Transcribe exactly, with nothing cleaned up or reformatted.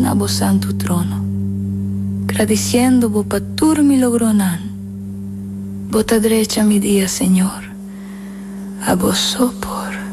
abo santo trono, agradeciendo bo pa tur mi logronan. Bota derecha mi día, Señor, a vos sopor.